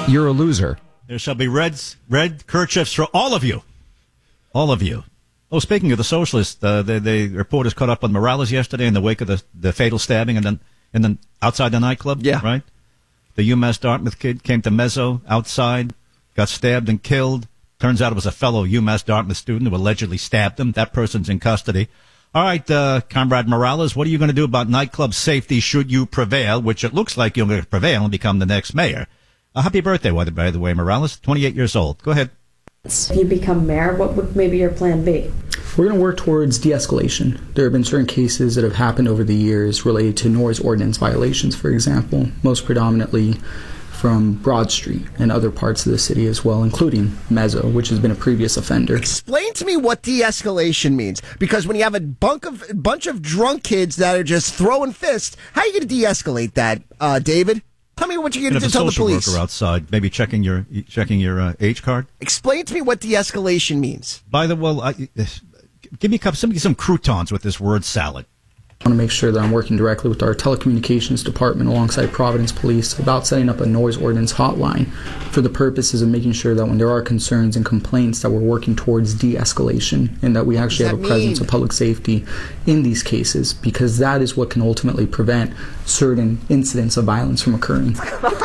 You're a loser. There shall be red kerchiefs for all of you. All of you. Oh, speaking of the socialists, the reporters caught up on Morales yesterday in the wake of the fatal stabbing and then outside the nightclub. Yeah. Right? The UMass Dartmouth kid came to Mezzo outside, got stabbed and killed. Turns out it was a fellow UMass Dartmouth student who allegedly stabbed him. That person's in custody. All right, Comrade Morales, what are you going to do about nightclub safety should you prevail, which it looks like you're going to prevail and become the next mayor? Happy birthday, by the way, Morales, 28 years old. Go ahead. If you become mayor, what would maybe your plan be? We're going to work towards de-escalation. There have been certain cases that have happened over the years related to noise ordinance violations, for example, most predominantly from Broad Street and other parts of the city as well, including Mezzo, which has been a previous offender. Explain to me what de-escalation means, because when you have a bunch of drunk kids that are just throwing fists, how are you going to de-escalate that, David? Tell me what you're going to tell the police. Social worker outside, maybe checking your age card. Explain to me what de-escalation means. By the way, give me some croutons with this word salad. I want to make sure that I'm working directly with our telecommunications department alongside Providence Police about setting up a noise ordinance hotline for the purposes of making sure that when there are concerns and complaints that we're working towards de-escalation and that we actually have a presence of public safety in these cases, because that is what can ultimately prevent certain incidents of violence from occurring.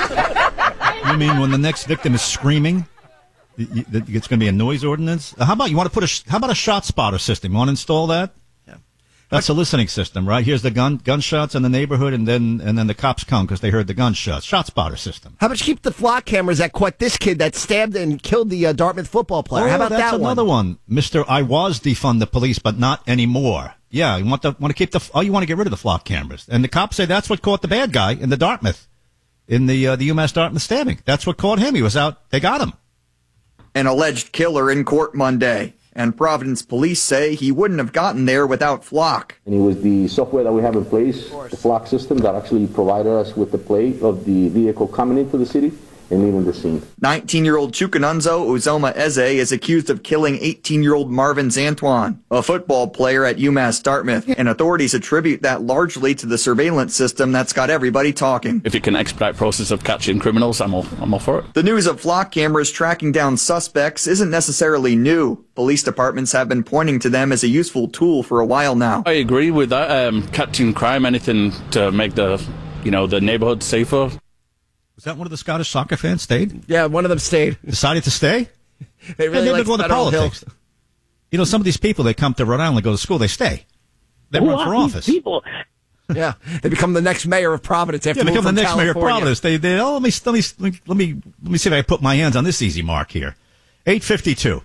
You mean when the next victim is screaming, it's going to be a noise ordinance? How about a shot spotter system? You want to install that? That's a listening system, right? Here's the gunshots in the neighborhood, and then the cops come because they heard the gunshots. Shot spotter system. How about you keep the flock cameras that caught this kid that stabbed and killed the Dartmouth football player? How about that one? That's another one. Mr. I was defund the police, but not anymore. Yeah, you want to keep you want to get rid of the flock cameras. And the cops say that's what caught the bad guy in the Dartmouth, in the UMass Dartmouth stabbing. That's what caught him. He was out. They got him. An alleged killer in court Monday. And Providence police say he wouldn't have gotten there without Flock. And it was the software that we have in place, the Flock system, that actually provided us with the plate of the vehicle coming into the city and leaving the scene. 19-year-old Chukwunonso Uzoma Eze is accused of killing 18-year-old Marvin Zantuan, a football player at UMass Dartmouth, and authorities attribute that largely to the surveillance system that's got everybody talking. If you can expedite process of catching criminals, I'm all for it. The news of flock cameras tracking down suspects isn't necessarily new. Police departments have been pointing to them as a useful tool for a while now. I agree with that. Catching crime, anything to make the neighborhood safer. Was that one of the Scottish soccer fans stayed? Yeah, one of them stayed. Decided to stay? They really like go to politics. You know, some of these people, they come to Rhode Island, they go to school, they stay. They run for office. People? Yeah, they become the next mayor of Providence. After become the next California. mayor of Providence. Let me see if I put my hands on this easy mark here. 852.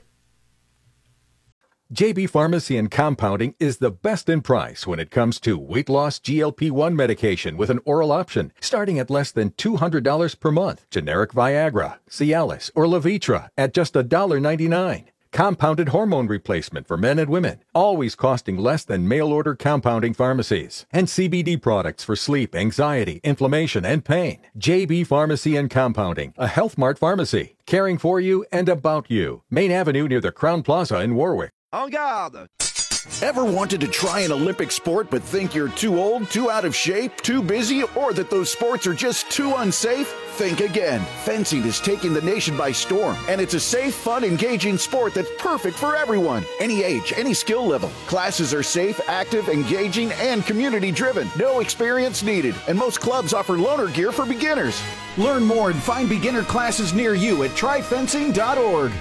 JB Pharmacy and Compounding is the best in price when it comes to weight loss GLP-1 medication with an oral option, starting at less than $200 per month. Generic Viagra, Cialis, or Levitra at just $1.99. Compounded hormone replacement for men and women, always costing less than mail-order compounding pharmacies. And CBD products for sleep, anxiety, inflammation, and pain. JB Pharmacy and Compounding, a Health Mart pharmacy, caring for you and about you. Main Avenue near the Crown Plaza in Warwick. En garde! Ever wanted to try an Olympic sport but think you're too old, too out of shape, too busy, or that those sports are just too unsafe? Think again. Fencing is taking the nation by storm, and it's a safe, fun, engaging sport that's perfect for everyone. Any age, any skill level. Classes are safe, active, engaging, and community-driven. No experience needed, and most clubs offer loaner gear for beginners. Learn more and find beginner classes near you at tryfencing.org.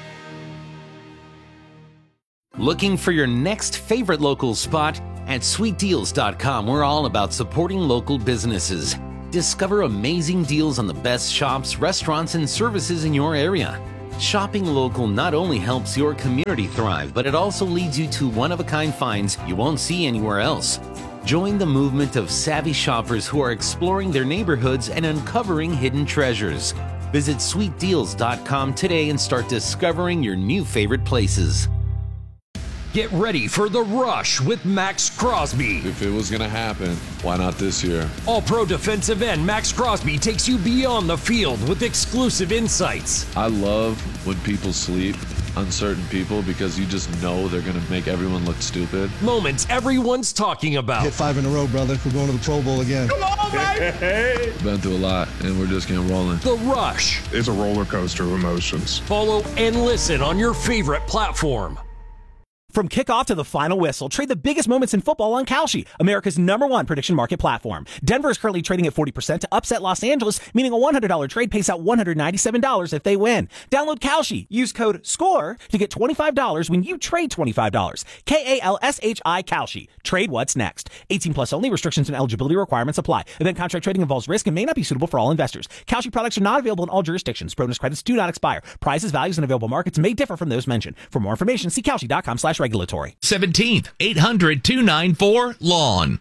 Looking for your next favorite local spot? At SweetDeals.com, we're all about supporting local businesses. Discover amazing deals on the best shops, restaurants, and services in your area. Shopping local not only helps your community thrive, but it also leads you to one-of-a-kind finds you won't see anywhere else. Join the movement of savvy shoppers who are exploring their neighborhoods and uncovering hidden treasures. Visit SweetDeals.com today and start discovering your new favorite places. Get ready for The Rush with Max Crosby. If it was going to happen, why not this year? All-Pro defensive end Max Crosby takes you beyond the field with exclusive insights. I love when people sleep uncertain people because you just know they're going to make everyone look stupid. Moments everyone's talking about. Hit 5 in a row, brother. We're going to the Pro Bowl again. Come on, baby! Been through a lot, and we're just getting rolling. The Rush. It's a roller coaster of emotions. Follow and listen on your favorite platform. From kickoff to the final whistle, trade the biggest moments in football on Kalshi, America's #1 prediction market platform. Denver is currently trading at 40% to upset Los Angeles, meaning a $100 trade pays out $197 if they win. Download Kalshi. Use code SCORE to get $25 when you trade $25. KALSHI Kalshi. Trade what's next. 18 plus only. Restrictions and eligibility requirements apply. Event contract trading involves risk and may not be suitable for all investors. Kalshi products are not available in all jurisdictions. Bonus credits do not expire. Prices, values, and available markets may differ from those mentioned. For more information, see Kalshi.com/regulatory. 17th, 800-294-LAWN.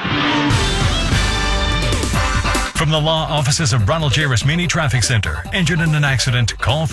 From the law offices of Ronald J. Rasmini Traffic Center. Injured in an accident? Call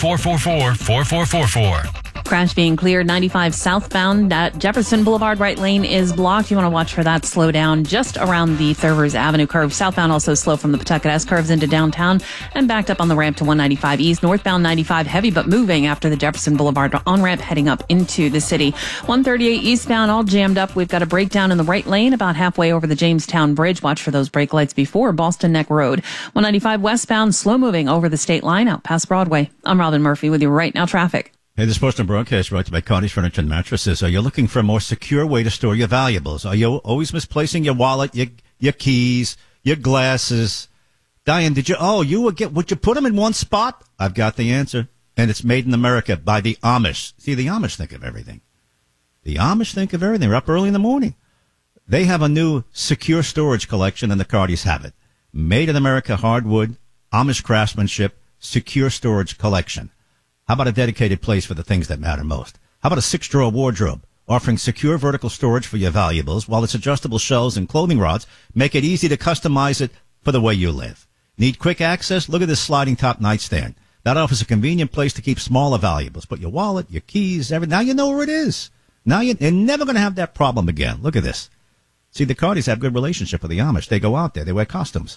444-4444. Crash being cleared 95 southbound at Jefferson Boulevard. Right lane is blocked. You want to watch for that slow down just around the Thurvers Avenue curve. Southbound also slow from the Pawtucket S curves into downtown and backed up on the ramp to 195 East. Northbound 95 heavy but moving after the Jefferson Boulevard on-ramp heading up into the city. 138 eastbound all jammed up. We've got a breakdown in the right lane about halfway over the Jamestown Bridge. Watch for those brake lights before Boston Neck Road. 195 westbound slow moving over the state line out past Broadway. I'm Robin Murphy with you right now traffic. Hey, this portion of broadcast brought to you by Cardi's Furniture and Mattresses. Are you looking for a more secure way to store your valuables? Are you always misplacing your wallet, your keys, your glasses? Diane, would you put them in one spot? I've got the answer. And it's made in America by the Amish. See, the Amish think of everything. The Amish think of everything. They're up early in the morning. They have a new secure storage collection, and the Cardis have it. Made in America, hardwood, Amish craftsmanship, secure storage collection. How about a dedicated place for the things that matter most? How about a 6-drawer wardrobe offering secure vertical storage for your valuables while its adjustable shelves and clothing rods make it easy to customize it for the way you live? Need quick access? Look at this sliding top nightstand. That offers a convenient place to keep smaller valuables. Put your wallet, your keys, everything. Now you know where it is. Now you're never going to have that problem again. Look at this. See, the Cardis have a good relationship with the Amish. They go out there. They wear costumes.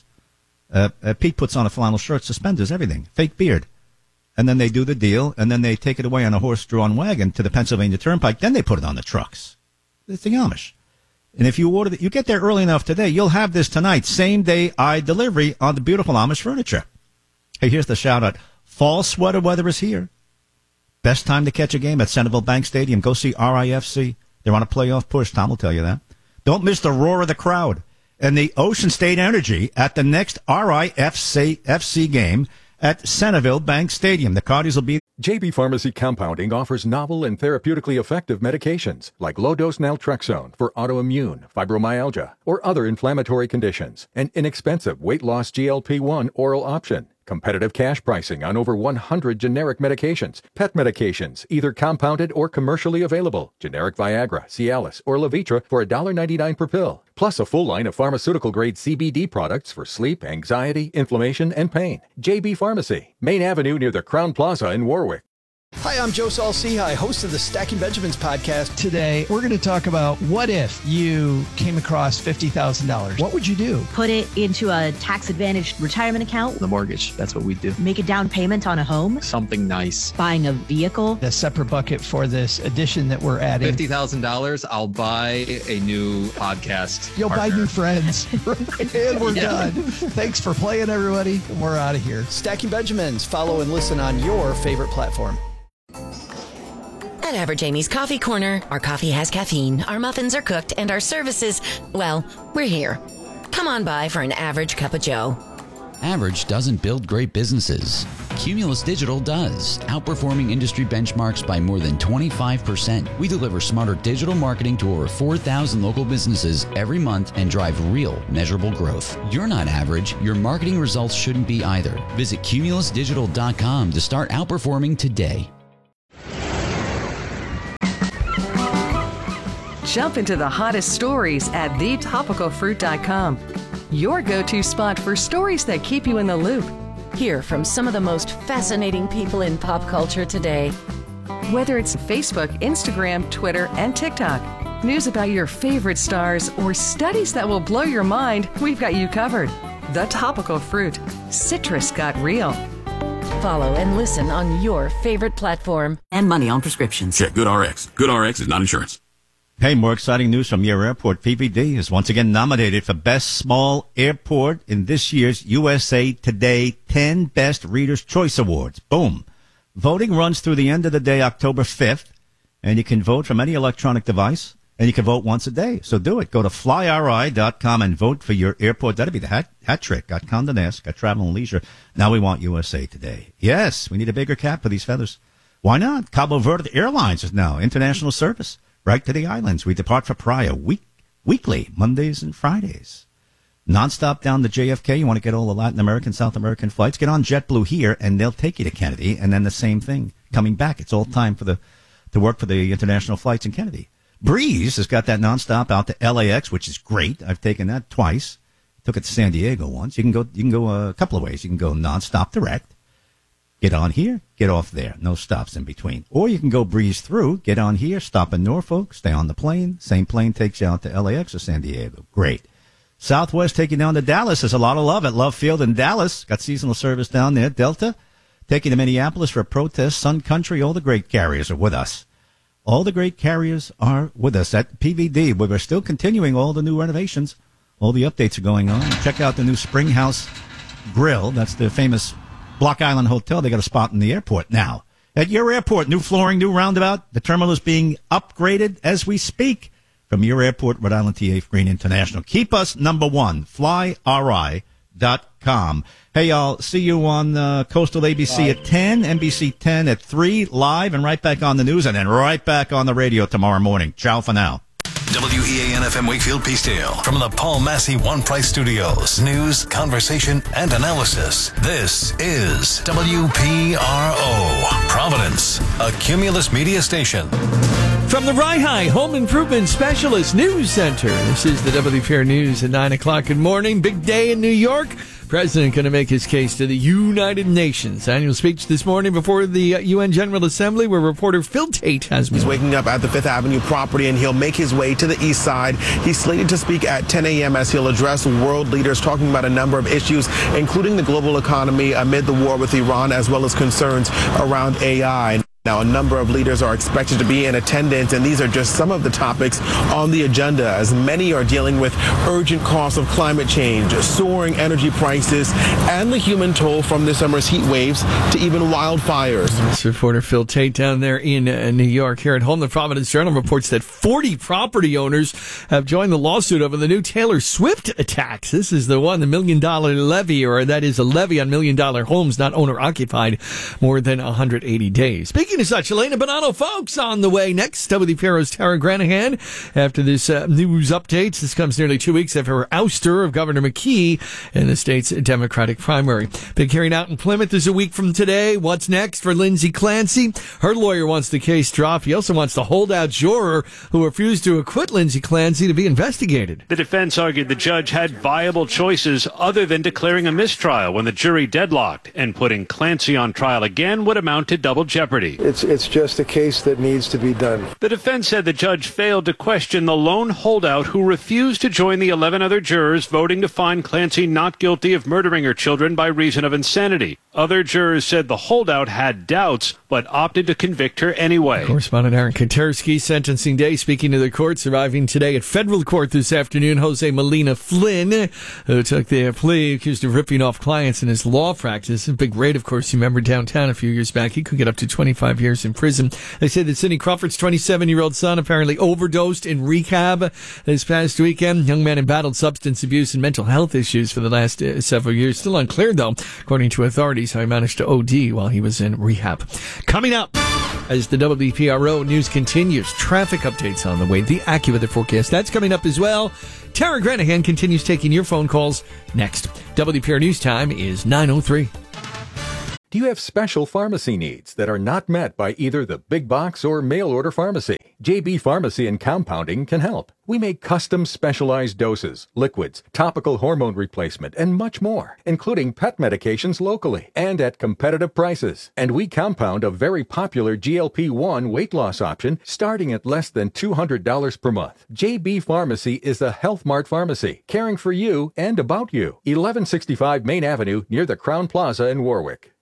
Pete puts on a flannel shirt, suspenders, everything. Fake beard. And then they do the deal, and then they take it away on a horse-drawn wagon to the Pennsylvania Turnpike. Then they put it on the trucks. It's the Amish. And if you order it, you get there early enough today, you'll have this tonight. Same-day delivery on the beautiful Amish furniture. Hey, here's the shout-out. Fall sweater weather is here. Best time to catch a game at Centerville Bank Stadium. Go see RIFC. They're on a playoff push. Tom will tell you that. Don't miss the roar of the crowd and the Ocean State energy at the next RIFC game at Centerville Bank Stadium. The Cardis will be... JB Pharmacy Compounding offers novel and therapeutically effective medications like low-dose naltrexone for autoimmune, fibromyalgia, or other inflammatory conditions, and inexpensive weight-loss GLP-1 oral option. Competitive cash pricing on over 100 generic medications, pet medications, either compounded or commercially available, generic Viagra, Cialis, or Levitra for $1.99 per pill, plus a full line of pharmaceutical-grade CBD products for sleep, anxiety, inflammation, and pain. JB Pharmacy, Main Avenue near the Crown Plaza in Warwick. Hi, I'm Joe Saul-Sehy, host of the Stacking Benjamins podcast. Today, we're going to talk about what if you came across $50,000? What would you do? Put it into a tax-advantaged retirement account. The mortgage, that's what we do. Make a down payment on a home. Something nice. Buying a vehicle. A separate bucket for this addition that we're adding. $50,000, I'll buy a new podcast. You'll partner. buy new friends. And we're done. Thanks for playing, everybody. And we're out of here. Stacking Benjamins. Follow and listen on your favorite platform. At Average Amy's Coffee Corner, our coffee has caffeine, our muffins are cooked, and our services, well, we're here. Come on by for an average cup of joe. Average doesn't build great businesses. Cumulus Digital does, outperforming industry benchmarks by more than 25%. We deliver smarter digital marketing to over 4,000 local businesses every month and drive real, measurable growth. You're not average. Your marketing results shouldn't be either. Visit cumulusdigital.com to start outperforming today. Jump into the hottest stories at thetopicalfruit.com. Your go-to spot for stories that keep you in the loop. Hear from some of the most fascinating people in pop culture today. Whether it's Facebook, Instagram, Twitter, and TikTok, news about your favorite stars, or studies that will blow your mind, we've got you covered. The Topical Fruit. Citrus got real. Follow and listen on your favorite platform. And money on prescriptions. Check GoodRx. GoodRx is not insurance. Hey, more exciting news from your airport. PVD is once again nominated for Best Small Airport in this year's USA Today 10 Best Reader's Choice Awards. Boom. Voting runs through the end of the day, October 5th, and you can vote from any electronic device, and you can vote once a day. So do it. Go to flyri.com and vote for your airport. That'll be the hat trick. Got Condé Nast, got Travel and Leisure. Now we want USA Today. Yes, we need a bigger cap for these feathers. Why not? Cabo Verde Airlines is now international service. Right to the islands. We depart for Praia weekly, Mondays and Fridays. Nonstop down to JFK. You want to get all the Latin American, South American flights? Get on JetBlue here, and they'll take you to Kennedy, and then the same thing coming back. It's all time to work for the international flights in Kennedy. Breeze has got that nonstop out to LAX, which is great. I've taken that twice. Took it to San Diego once. You can go a couple of ways. You can go nonstop direct. Get on here, get off there. No stops in between. Or you can go breeze through, get on here, stop in Norfolk, stay on the plane. Same plane takes you out to LAX or San Diego. Great. Southwest taking down to Dallas. There's a lot of love at Love Field in Dallas. Got seasonal service down there. Delta taking to Minneapolis for a protest. Sun Country, all the great carriers are with us. All the great carriers are with us at PVD, where we're still continuing all the new renovations. All the updates are going on. Check out the new Springhouse Grill. That's the famous Block Island Hotel. They got a spot in the airport now. At your airport, new flooring, new roundabout. The terminal is being upgraded as we speak. From your airport, Rhode Island TA Green International. Keep us number one, flyri.com. Hey, y'all, see you on Coastal ABC at 10, NBC 10 at 3, live, and right back on the news, and then right back on the radio tomorrow morning. Ciao for now. WEAN-FM Wakefield Peacedale. From the Paul Massey One Price Studios. News, conversation, and analysis. This is WPRO. Providence, a Cumulus media station. From the Rye Home Improvement Specialist News Center, this is the WPR News at 9 o'clock. Good morning. Big day in New York. President going to make his case to the United Nations. Annual speech this morning before the UN General Assembly, where reporter Phil Tate has been. He's waking up at the Fifth Avenue property, and he'll make his way to the east side. He's slated to speak at 10 a.m. as he'll address world leaders, talking about a number of issues, including the global economy amid the war with Iran, as well as concerns around AI. Now, a number of leaders are expected to be in attendance, and these are just some of the topics on the agenda, as many are dealing with urgent costs of climate change, soaring energy prices, and the human toll from this summer's heat waves to even wildfires. This reporter Phil Tate down there in New York. Here at home, the Providence Journal reports that 40 property owners have joined the lawsuit over the new Taylor Swift attacks. This is the one, the $1 million levy, or that is a levy on $1 million homes not owner-occupied more than 180 days. Speaking of such, Elena Bonanno, folks, on the way next. WPRO's Tara Granahan. After this news updates, this comes nearly 2 weeks after her ouster of Governor McKee in the state's Democratic primary. Big hearing out in Plymouth is a week from today. What's next for Lindsay Clancy? Her lawyer wants the case dropped. He also wants the holdout juror who refused to acquit Lindsay Clancy to be investigated. The defense argued the judge had viable choices other than declaring a mistrial when the jury deadlocked, and putting Clancy on trial again would amount to double jeopardy. It's just a case that needs to be done. The defense said the judge failed to question the lone holdout who refused to join the 11 other jurors voting to find Clancy not guilty of murdering her children by reason of insanity. Other jurors said the holdout had doubts, but opted to convict her anyway. Correspondent Aaron Katersky, sentencing day, speaking to the courts, arriving today at federal court this afternoon. Jose Molina Flynn, who took the plea, accused of ripping off clients in his law practice. A big raid, of course, you remember downtown a few years back. He could get up to 25 years in prison. They say that Sidney Crawford's 27-year-old son apparently overdosed in rehab this past weekend. Young man had battled substance abuse and mental health issues for the last several years. Still unclear, though, according to authorities, how he managed to OD while he was in rehab. Coming up, as the WPRO news continues, traffic updates on the way, the AccuWeather forecast. That's coming up as well. Tara Granahan continues taking your phone calls next. WPR News Time is 9:03. Do you have special pharmacy needs that are not met by either the big box or mail order pharmacy? JB Pharmacy and Compounding can help. We make custom specialized doses, liquids, topical hormone replacement, and much more, including pet medications locally and at competitive prices. And we compound a very popular GLP-1 weight loss option starting at less than $200 per month. JB Pharmacy is a Health Mart pharmacy, caring for you and about you. 1165 Main Avenue near the Crown Plaza in Warwick.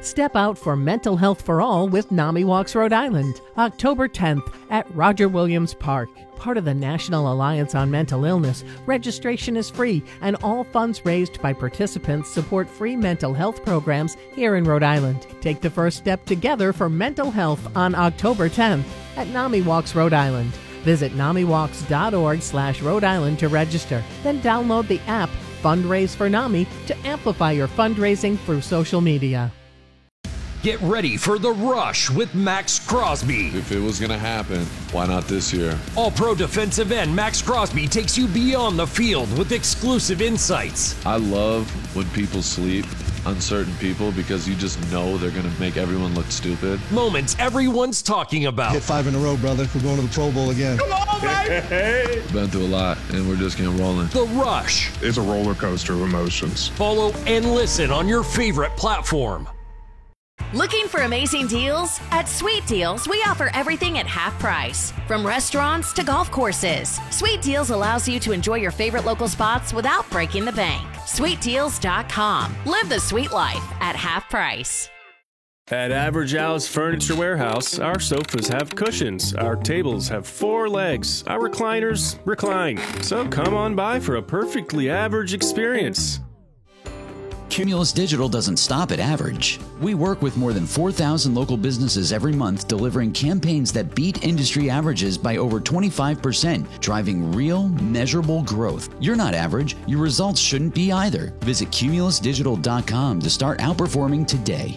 Step out for mental health for all with NAMI Walks Rhode Island, October 10th at Roger Williams Park. Part of the National Alliance on Mental Illness, registration is free, and all funds raised by participants support free mental health programs here in Rhode Island. Take the first step together for mental health on October 10th at NAMI Walks Rhode Island. Visit NAMIWalks.org/Rhode Island to register. Then download the app Fundraise for NAMI to amplify your fundraising through social media. Get ready for The Rush with Max Crosby. If it was going to happen, why not this year? All-Pro defensive end Max Crosby takes you beyond the field with exclusive insights. I love when people sleep on certain people because you just know they're going to make everyone look stupid. Moments everyone's talking about. Hit 5 in a row, brother. We're going to the Pro Bowl again. Come on, baby! Been through a lot, and we're just getting rolling. The Rush. It's a roller coaster of emotions. Follow and listen on your favorite platform. Looking for amazing deals? At Sweet Deals, we offer everything at half price. From restaurants to golf courses, Sweet Deals allows you to enjoy your favorite local spots without breaking the bank. SweetDeals.com. Live the sweet life at half price. At Average Al's Furniture Warehouse, our sofas have cushions, our tables have 4 legs, our recliners recline. So come on by for a perfectly average experience. Cumulus Digital doesn't stop at average. We work with more than 4,000 local businesses every month, delivering campaigns that beat industry averages by over 25%, driving real, measurable growth. You're not average. Your results shouldn't be either. Visit cumulusdigital.com to start outperforming today.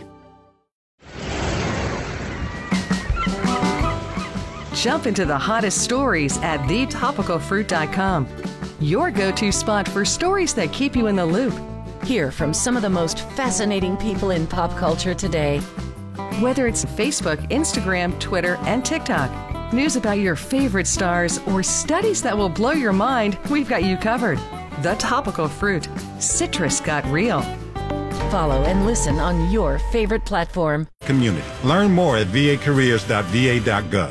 Jump into the hottest stories at thetopicalfruit.com. Your go-to spot for stories that keep you in the loop. Hear from some of the most fascinating people in pop culture today. Whether it's Facebook, Instagram, Twitter, and TikTok, news about your favorite stars, or studies that will blow your mind, we've got you covered. The Topical Fruit. Citrus got real. Follow and listen on your favorite platform. Community. Learn more at vacareers.va.gov.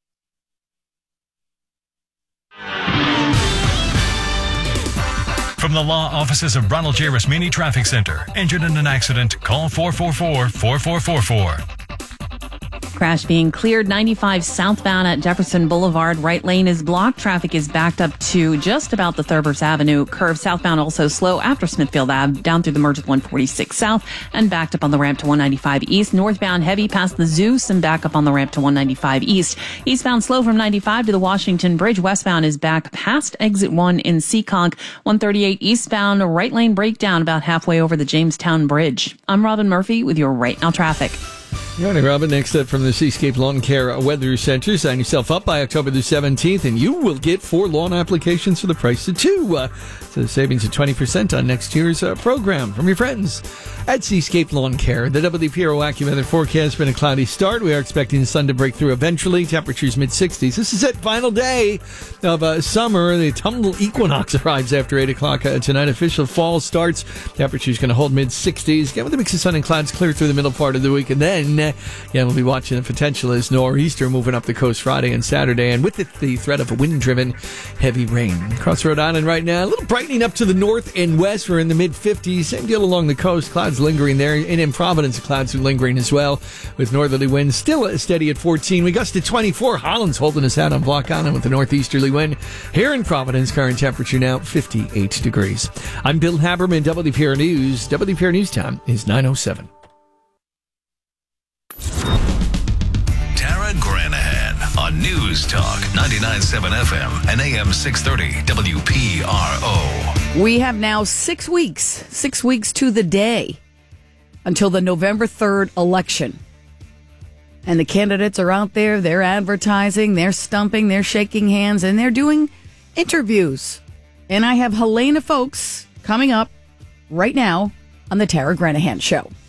From the law offices of Ronald J. Rasmini Traffic Center. Injured in an accident? Call 444-4444. Crash being cleared. 95 southbound at Jefferson Boulevard. Right lane is blocked. Traffic is backed up to just about the Thurvers Avenue curve. Southbound also slow after Smithfield Ave, down through the merge of 146 South, and backed up on the ramp to 195 East. Northbound heavy past the Zeus and back up on the ramp to 195 East. Eastbound slow from 95 to the Washington Bridge. Westbound is back past exit 1 in Seekonk. 138 eastbound, right lane breakdown about halfway over the Jamestown Bridge. I'm Robin Murphy with your Right Now traffic. Good morning, Robin. Next up from the Seascape Lawn Care Weather Center. Sign yourself up by October the 17th, and you will get 4 lawn applications for the price of 2. So savings of 20% on next year's program from your friends at Seascape Lawn Care. The WPRO AccuWeather forecast has been a cloudy start. We are expecting the sun to break through eventually. Temperatures mid-60s. This is it. Final day of summer. The autumnal equinox arrives after 8 o'clock tonight. Official fall starts. Temperatures going to hold mid-60s. Again, with a mix of sun and clouds clear through the middle part of the week. And then, we'll be watching the potential as nor'easter moving up the coast Friday and Saturday. And with it, the threat of a wind-driven heavy rain. Across Rhode Island right now, a little brightening up to the north and west. We're in the mid-50s. Same deal along the coast. Clouds lingering there. And in Providence, the clouds are lingering as well, with northerly winds still steady at 14. We gusted 24. Holland's holding us out on Block Island with a northeasterly wind. Here in Providence, current temperature now 58 degrees. I'm Bill Haberman, WPR News. WPR News time is 9:07. Tara Granahan on News Talk 99.7 FM and AM 630 WPRO. We have now 6 weeks to the day until the November 3rd election. And the candidates are out there, they're advertising, they're stumping, they're shaking hands, and they're doing interviews. And I have Helena Folks coming up right now on the Tara Granahan Show.